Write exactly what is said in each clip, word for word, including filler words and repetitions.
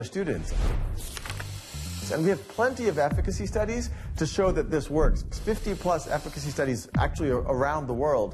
students. And we have plenty of efficacy studies to show that this works. fifty plus efficacy studies actually around the world.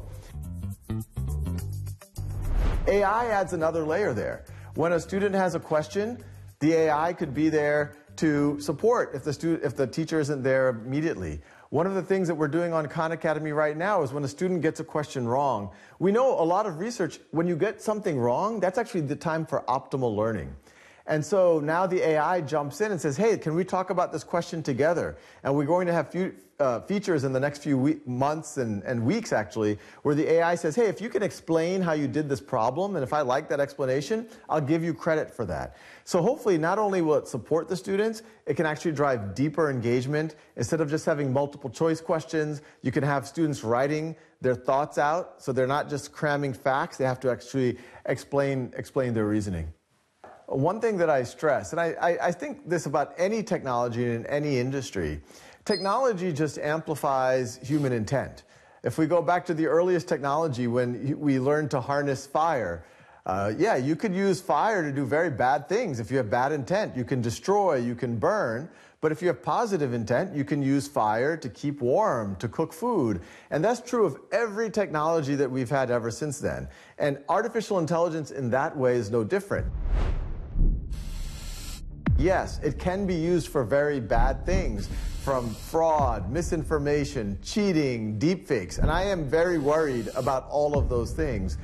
A I adds another layer there. When a student has a question, the A I could be there to support if the student, if the teacher isn't there immediately. One of the things that we're doing on Khan Academy right now is when a student gets a question wrong, we know a lot of research, when you get something wrong, that's actually the time for optimal learning. And so now the A I jumps in and says, hey, can we talk about this question together? And we're going to have few, uh, features in the next few we months and, and weeks, actually, where the A I says, hey, if you can explain how you did this problem, and if I like that explanation, I'll give you credit for that. So hopefully, not only will it support the students, it can actually drive deeper engagement. Instead of just having multiple choice questions, you can have students writing their thoughts out, so they're not just cramming facts, they have to actually explain, explain their reasoning. One thing that I stress, and I, I, I think this about any technology in any industry, technology just amplifies human intent. If we go back to the earliest technology when we learned to harness fire, uh, yeah, you could use fire to do very bad things. If you have bad intent, you can destroy, you can burn. But if you have positive intent, you can use fire to keep warm, to cook food. And that's true of every technology that we've had ever since then. And artificial intelligence in that way is no different. Yes, it can be used for very bad things, from fraud, misinformation, cheating, deepfakes, and I am very worried about all of those things.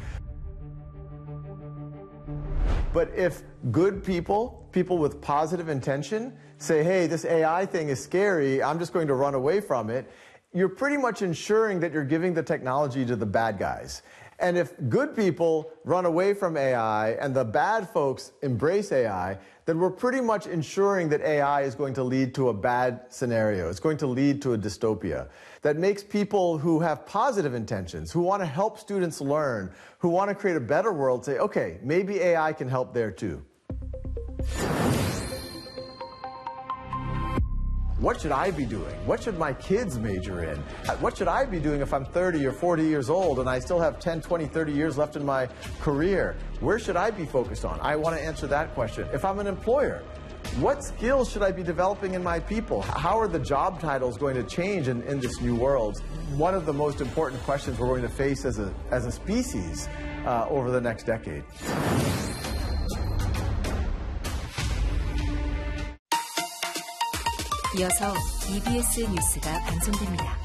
But if good people, people with positive intention, say, hey, this A I thing is scary, I'm just going to run away from it, you're pretty much ensuring that you're giving the technology to the bad guys. And if good people run away from A I and the bad folks embrace A I, then we're pretty much ensuring that A I is going to lead to a bad scenario. It's going to lead to a dystopia that makes people who have positive intentions, who want to help students learn, who want to create a better world, say, okay, maybe A I can help there too. What should I be doing? What should my kids major in? What should I be doing if I'm thirty or forty years old and I still have ten, twenty, thirty years left in my career? Where should I be focused on? I want to answer that question. If I'm an employer, what skills should I be developing in my people? How are the job titles going to change in, in this new world? One of the most important questions we're going to face as a, as a species uh, over the next decade. 이어서 이비에스 뉴스가 방송됩니다.